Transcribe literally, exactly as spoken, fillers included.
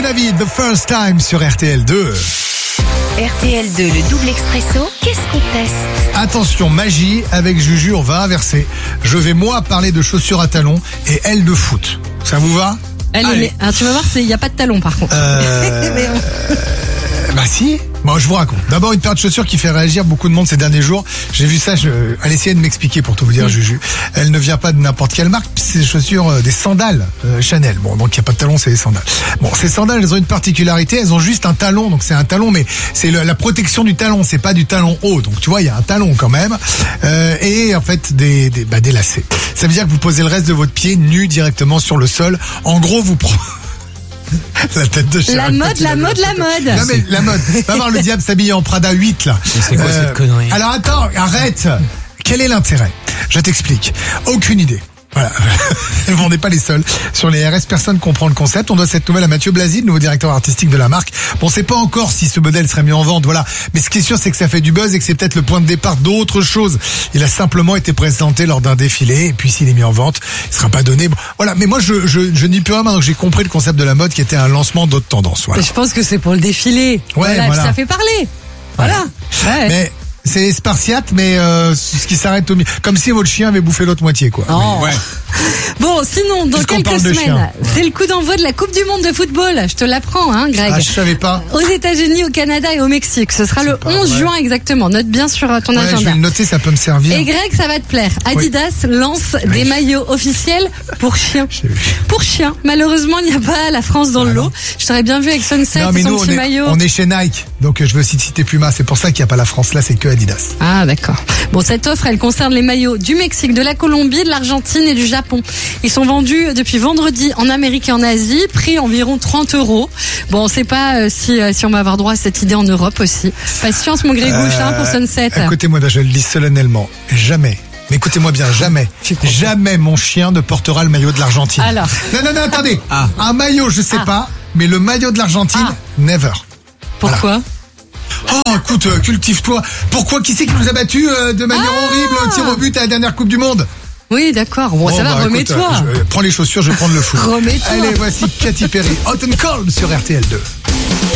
David, The First Time sur R T L deux. R T L deux, le double expresso, qu'est-ce qu'on teste? Attention, magie, avec Juju, on va inverser. Je vais moi parler de chaussures à talons et elle de foot. Ça vous va? Allez, Allez. mais, alors, tu vas voir, il n'y a pas de talon par contre. Euh... Mais on- euh, Bah si. Bon, je vous raconte. D'abord, une paire de chaussures qui fait réagir beaucoup de monde ces derniers jours. J'ai vu ça, je... elle essayait de m'expliquer pour tout vous dire, Juju. Elle ne vient pas de n'importe quelle marque, c'est des chaussures, euh, des sandales euh, Chanel. Bon, donc il n'y a pas de talon, c'est des sandales. Bon, ces sandales, elles ont une particularité, elles ont juste un talon, donc c'est un talon, mais c'est le- la protection du talon, c'est pas du talon haut. Donc tu vois, il y a un talon quand même. Euh, et en fait, des, des, bah, des lacets. Ça veut dire que vous posez le reste de votre pied nu directement sur le sol. En gros, vous prenez... La tête de Chirac, La mode, quand il la a vu mode, la photo. mode. Non mais la mode. Va voir le diable s'habiller en Prada huit là. Mais c'est quoi cette connerie? Alors attends, arrête. Quel est l'intérêt? Je t'explique. Aucune idée. Voilà. On n'est pas les seuls. Sur les R S, personne comprend le concept. On doit cette nouvelle à Mathieu Blasi, le nouveau directeur artistique de la marque. Bon, on sait pas encore si ce modèle serait mis en vente, voilà. Mais ce qui est sûr, c'est que ça fait du buzz et que c'est peut-être le point de départ d'autres choses. Il a simplement été présenté lors d'un défilé, et puis s'il est mis en vente, il sera pas donné. Bon, voilà. Mais moi, je, je, je n'y peux rien, donc j'ai compris le concept de la mode qui était un lancement d'autres tendances, voilà. Je pense que c'est pour le défilé. voilà, voilà. Ça fait parler. Voilà. Ouais. Mais, c'est spartiate, mais euh, ce qui s'arrête au milieu. Comme si votre chien avait bouffé l'autre moitié, quoi. Oh. Ouais. Bon, sinon, dans Puisqu'on quelques parle de semaines, chiens. c'est le coup d'envoi de la Coupe du Monde de football. Je te l'apprends, hein, Greg. Ah, je savais pas. Aux États-Unis, au Canada et au Mexique. Ce sera le pas onze vrai. juin exactement. Note bien sur euh, ton Ouais, je agenda. vais le noter, ça peut me servir. Et Greg, ça va te plaire. Adidas lance des maillots officiels pour chiens. J'ai vu. Pour chiens. Malheureusement, il n'y a pas la France dans le lot. Je t'aurais bien vu avec Sunset Non, et mais son nous, on petit est, maillot. on est chez Nike, donc euh, je veux aussi citer Puma. C'est pour ça qu'il n'y a pas la France. Là, c'est que Adidas. Ah, d'accord. Bon, cette offre, elle concerne les maillots du Mexique, de la Colombie, de l'Argentine et du Japon. Ils sont vendus depuis vendredi en Amérique et en Asie, prix environ trente euros. Bon, on sait pas euh, si, euh, si on va avoir droit à cette idée en Europe aussi. Patience, mon Grégouche, hein, pour Sunset. Écoutez-moi, je le dis solennellement. Jamais. Mais écoutez-moi bien, jamais. Tu crois pas. Jamais mon chien ne portera le maillot de l'Argentine. Alors. Non, non, non, attendez. Ah. Un maillot, je sais Ah. pas, mais le maillot de l'Argentine, Ah. never. Pourquoi? Oh, écoute, euh, cultive-toi. Pourquoi? Qui c'est qui nous a battus euh, de manière Ah. horrible au tir au but à la dernière Coupe du Monde? Oui, d'accord. Bon, ça Oh, va, bah, écoute, remets-toi. euh, je- Prends les chaussures, je vais prendre le foot. Remets-toi. Allez, voici Katy Perry, Hot and Cold sur R T L deux.